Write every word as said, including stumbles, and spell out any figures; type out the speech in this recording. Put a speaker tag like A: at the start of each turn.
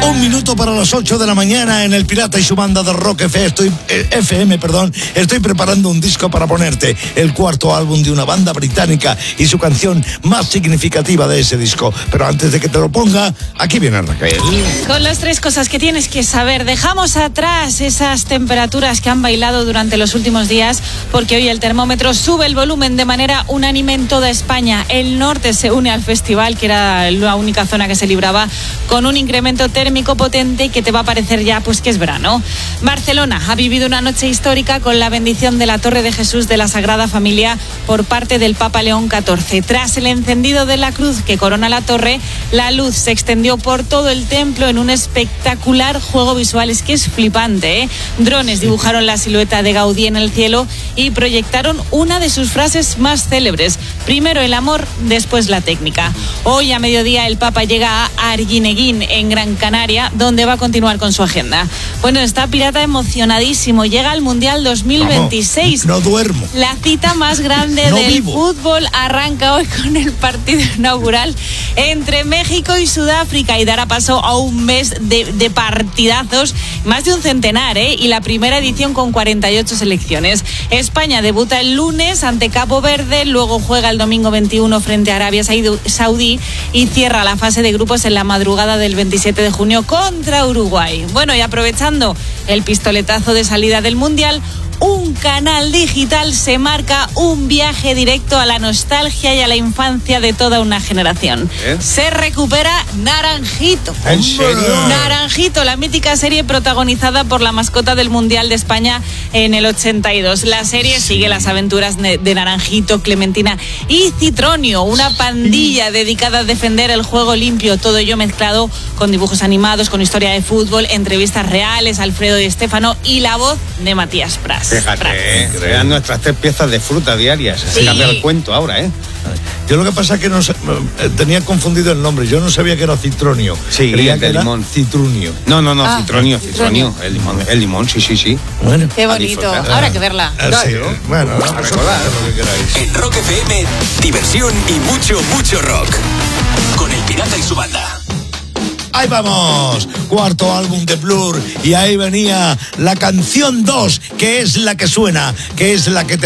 A: Un minuto para las ocho de la mañana en El Pirata y su banda de Rock F M. Estoy, eh, F M, perdón. Estoy preparando un disco para ponerte, el cuarto álbum de una banda británica y su canción más significativa de ese disco. Pero antes de que te lo ponga, aquí viene Raquel.
B: Con las tres cosas que tienes que saber, dejamos atrás esas temperaturas que han bailado durante los últimos días, porque hoy el termómetro sube el volumen de manera unánime en toda España. El norte se une al festival, que era la única zona que se libraba con un incremento térmico potente que te va a parecer ya pues que es verano. Barcelona ha vivido una noche histórica con la bendición de la Torre de Jesús de la Sagrada Familia por parte del Papa León catorce. Tras el encendido de la cruz que corona la torre, la luz se extendió por todo el templo en un espectacular juego visual. Es que es flipante, ¿eh? Drones dibujaron la silueta de Gaudí en el cielo y proyectaron una de sus frases más célebres: primero el amor, después la técnica. Hoy a mediodía el Papa llega a Arguineguín, en Gran Canaria, donde va a continuar con su agenda. Bueno, está Pirata emocionadísimo. Llega al Mundial dos mil veintiséis.
A: No, no duermo.
B: La cita más grande
A: no
B: del
A: vivo.
B: fútbol arranca hoy con el partido inaugural entre México y Sudáfrica y dará paso a un mes de, de partidazos, más de un centenar, ¿eh? Y la primera edición con cuarenta y ocho selecciones. España debuta el lunes ante Cabo Verde, luego juega el domingo veintiuno frente a Arabia Saudí y cierra la fase de grupos en la madrugada del veintisiete de junio contra Uruguay. Bueno, y aprovechando el pistoletazo de salida del Mundial, un canal digital se marca un viaje directo a la nostalgia y a la infancia de toda una generación. ¿Eh? Se recupera Naranjito.
A: ¿En serio?
B: Naranjito, la mítica serie protagonizada por la mascota del Mundial de España en el ochenta y dos. La serie sí. sigue las aventuras de Naranjito, Clementina y Citronio, una pandilla sí. dedicada a defender el juego limpio, todo ello mezclado con dibujos animados, con historia de fútbol, entrevistas reales, Alfredo Di Stéfano y la voz de Matías Prats.
C: Fíjate, eh, crean nuestras tres piezas de fruta diarias.
B: Sí.
C: Se cambia el cuento ahora, ¿eh?
A: Yo lo que pasa es que no sé, tenía confundido el nombre. Yo no sabía que era citronio.
C: Sí,
A: creía
C: el
A: que
C: de
A: era
C: limón.
A: Citronio.
C: No, no, no,
B: ah,
C: citronio,
B: citronio,
C: citronio. El limón, el limón, sí, sí, sí.
A: Bueno.
B: Qué bonito. Habrá que verla.
A: Ah, sí. Bueno, vamos a recordar lo que queráis.
D: En Rock F M, diversión y mucho, mucho rock. Con El Pirata y su banda.
A: Ahí vamos, cuarto álbum de Blur, y ahí venía la canción dos, que es la que suena, que es la que te